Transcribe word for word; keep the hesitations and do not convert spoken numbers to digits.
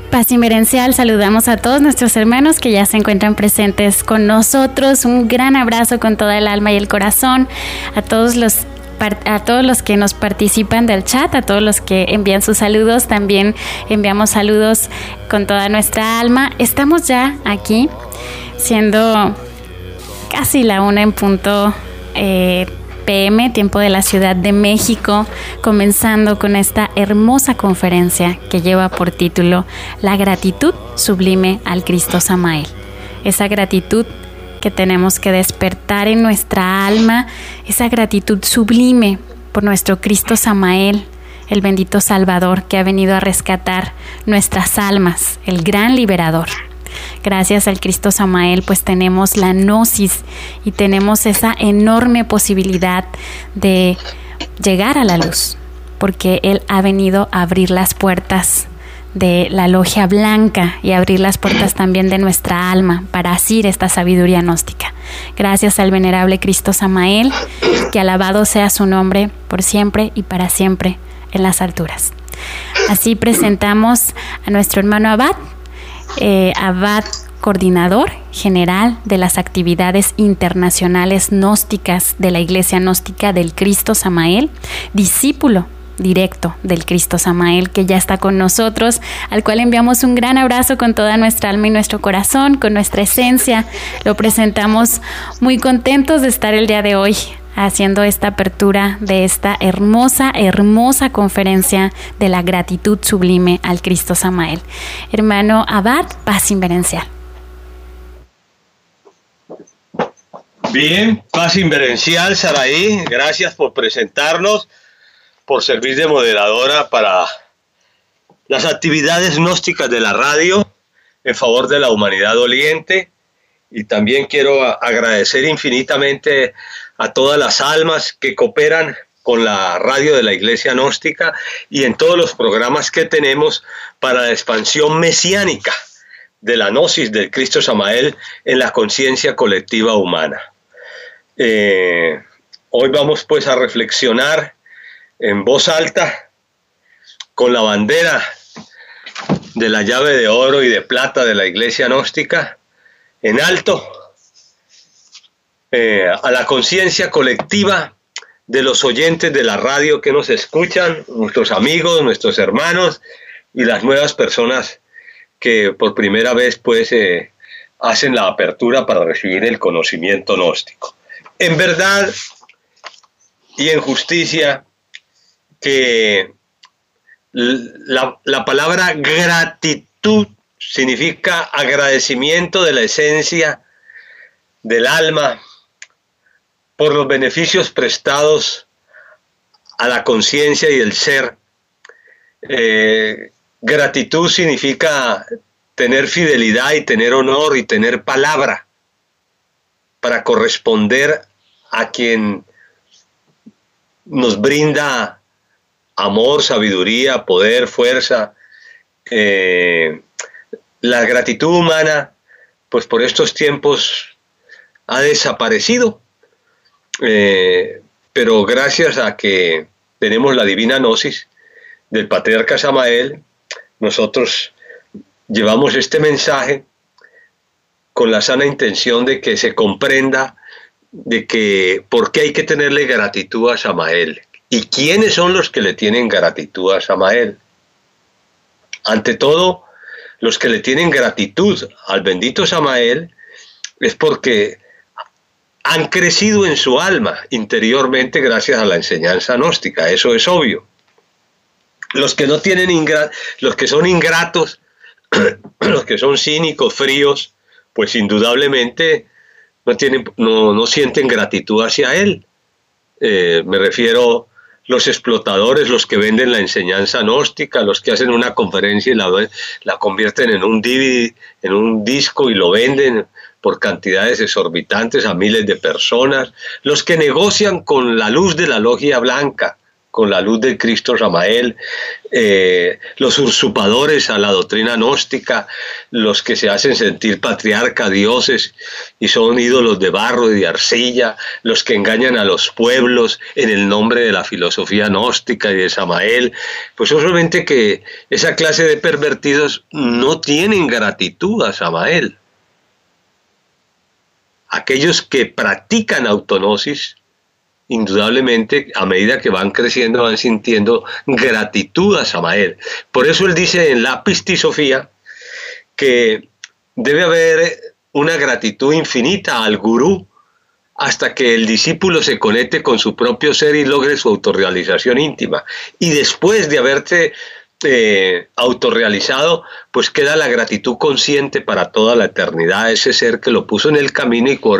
Paz Inverencial, saludamos a todos nuestros hermanos que ya se encuentran presentes con nosotros. Un gran abrazo con toda el alma y el corazón a todos los a todos los que nos participan del chat, a todos los que envían sus saludos. También enviamos saludos con toda nuestra alma. Estamos ya aquí, siendo casi la una en punto eh, P M, tiempo de la Ciudad de México, comenzando con esta hermosa conferencia que lleva por título La gratitud sublime al Cristo Samael. Esa gratitud que tenemos que despertar en nuestra alma, esa gratitud sublime por nuestro Cristo Samael, el bendito Salvador que ha venido a rescatar nuestras almas, el gran liberador. Gracias al Cristo Samael, pues tenemos la gnosis y tenemos esa enorme posibilidad de llegar a la luz, porque Él ha venido a abrir las puertas de la logia blanca y abrir las puertas también de nuestra alma para asir esta sabiduría gnóstica. Gracias al venerable Cristo Samael, que alabado sea su nombre por siempre y para siempre en las alturas. Así presentamos a nuestro hermano Abad, eh, Abad coordinador general de las actividades internacionales gnósticas de la Iglesia Gnóstica del Cristo Samael, discípulo directo del Cristo Samael, que ya está con nosotros, al cual enviamos un gran abrazo con toda nuestra alma y nuestro corazón, con nuestra esencia. Lo presentamos muy contentos de estar el día de hoy haciendo esta apertura de esta hermosa, hermosa conferencia de la gratitud sublime al Cristo Samael. Hermano Abad, Paz Inverencial. Bien, Paz Inverencial, Saraí, gracias por presentarnos, por servir de moderadora para las actividades gnósticas de la radio en favor de la humanidad doliente. Y también quiero agradecer infinitamente a todas las almas que cooperan con la radio de la Iglesia Gnóstica y en todos los programas que tenemos para la expansión mesiánica de la gnosis del Cristo Samael en la conciencia colectiva humana. Eh, hoy vamos pues a reflexionar en voz alta, con la bandera de la llave de oro y de plata de la Iglesia Gnóstica, en alto, eh, a la conciencia colectiva de los oyentes de la radio que nos escuchan, nuestros amigos, nuestros hermanos y las nuevas personas que por primera vez pues eh, hacen la apertura para recibir el conocimiento gnóstico. En verdad y en justicia, que la, la palabra gratitud significa agradecimiento de la esencia del alma por los beneficios prestados a la conciencia y el ser. Eh, gratitud significa tener fidelidad y tener honor y tener palabra para corresponder a quien nos brinda amor, sabiduría, poder, fuerza. Eh, la gratitud humana, pues por estos tiempos ha desaparecido, eh, pero gracias a que tenemos la divina gnosis del Patriarca Samael, nosotros llevamos este mensaje con la sana intención de que se comprenda de que por qué hay que tenerle gratitud a Samael. ¿Y quiénes son los que le tienen gratitud a Samael? Ante todo, los que le tienen gratitud al bendito Samael es porque han crecido en su alma interiormente gracias a la enseñanza gnóstica. Eso es obvio. Los que no tienen ingra- los que son ingratos, los que son cínicos, fríos, pues indudablemente no tienen, no, no sienten gratitud hacia él. Eh, me refiero los explotadores, los que venden la enseñanza gnóstica, los que hacen una conferencia y la, la convierten en un D V D, en un disco y lo venden por cantidades exorbitantes a miles de personas, los que negocian con la luz de la logia blanca, con la luz de Cristo Samael, eh, los usurpadores a la doctrina gnóstica, los que se hacen sentir patriarca, dioses y son ídolos de barro y de arcilla, los que engañan a los pueblos en el nombre de la filosofía gnóstica y de Samael, pues solamente que esa clase de pervertidos no tienen gratitud a Samael. Aquellos que practican autognosis, indudablemente, a medida que van creciendo, van sintiendo gratitud a Samael. Por eso él dice en la Pistisofía que debe haber una gratitud infinita al gurú hasta que el discípulo se conecte con su propio ser y logre su autorrealización íntima. Y después de haberse eh, autorrealizado, pues queda la gratitud consciente para toda la eternidad a ese ser que lo puso en el camino y